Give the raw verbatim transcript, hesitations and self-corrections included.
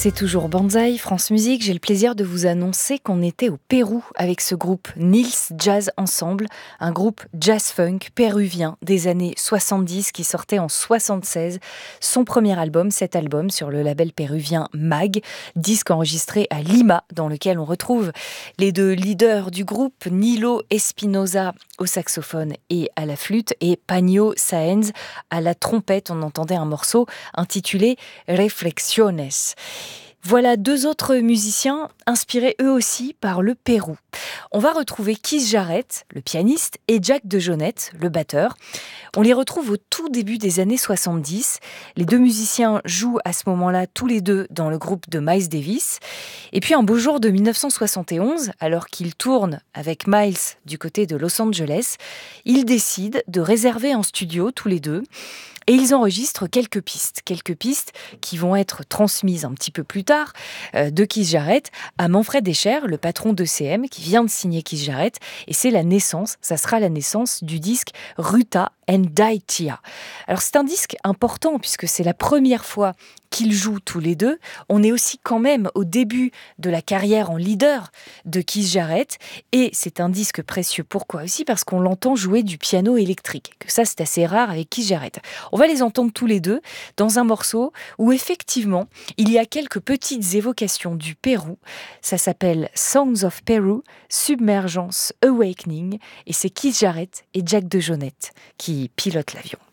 C'est toujours Banzai, France Musique. J'ai le plaisir de vous annoncer qu'on était au Pérou avec ce groupe Nils Jazz Ensemble, un groupe jazz-funk péruvien des années soixante-dix qui sortait en soixante-seize son premier album, cet album sur le label péruvien Mag, disque enregistré à Lima, dans lequel on retrouve les deux leaders du groupe, Nilo Espinosa au saxophone et à la flûte et Paño Sáenz à la trompette. On entendait un morceau intitulé Reflexiones. Voilà deux autres musiciens inspirés eux aussi par le Pérou. On va retrouver Keith Jarrett, le pianiste, et Jack DeJohnette, le batteur. On les retrouve au tout début des années soixante-dix. Les deux musiciens jouent à ce moment-là tous les deux dans le groupe de Miles Davis. Et puis un beau jour de dix-neuf cent soixante et onze, alors qu'ils tournent avec Miles du côté de Los Angeles, ils décident de réserver un studio tous les deux. Et ils enregistrent quelques pistes, quelques pistes qui vont être transmises un petit peu plus tard euh, de Keith Jarrett à Manfred Escher, le patron d'E C M, qui vient de signer Keith Jarrett. Et c'est la naissance, ça sera la naissance du disque Ruta and Daitia. Alors c'est un disque important puisque c'est la première fois qu'ils jouent tous les deux. On est aussi quand même au début de la carrière en leader de Keith Jarrett. Et c'est un disque précieux. Pourquoi aussi? Parce qu'on l'entend jouer du piano électrique. Que ça, c'est assez rare avec Keith Jarrett. On va les entendre tous les deux dans un morceau où effectivement, il y a quelques petites évocations du Pérou. Ça s'appelle Songs of Peru, Submergence Awakening. Et c'est Keith Jarrett et Jack DeJohnette qui pilotent l'avion.